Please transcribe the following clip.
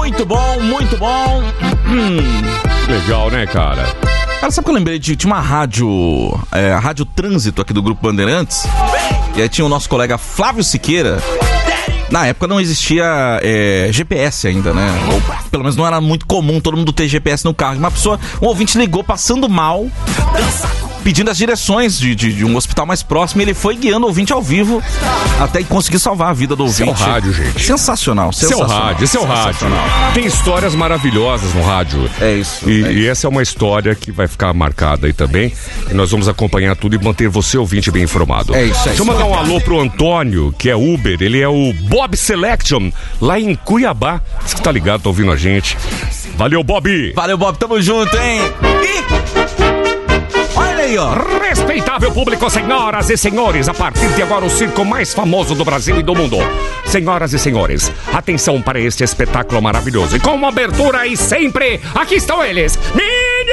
Muito bom, muito bom. Legal, né, cara? Cara, sabe que eu lembrei tinha uma rádio, a Rádio Trânsito aqui do Grupo Bandeirantes, e aí tinha o nosso colega Flávio Siqueira. Na época não existia GPS ainda, né? Ou pelo menos não era muito comum todo mundo ter GPS no carro. Um ouvinte ligou passando mal, pedindo as direções de um hospital mais próximo, e ele foi guiando o ouvinte ao vivo até conseguir salvar a vida do ouvinte. Esse é o rádio, gente. Sensacional. Esse é o rádio. Tem histórias maravilhosas no rádio. É isso. E essa é uma história que vai ficar marcada aí também. E nós vamos acompanhar tudo e manter você, ouvinte, bem informado. É isso. Deixa eu mandar um alô pro Antônio, que é Uber. Ele é o Bob Selection, lá em Cuiabá. Você que tá ligado, tá ouvindo a gente. Valeu, Bob! Valeu, Bob. Tamo junto, hein? Aí, ó. Respeitável público, senhoras e senhores, a partir de agora o circo mais famoso do Brasil e do mundo. Senhoras e senhores, atenção para este espetáculo maravilhoso. E com uma abertura e sempre, aqui estão eles,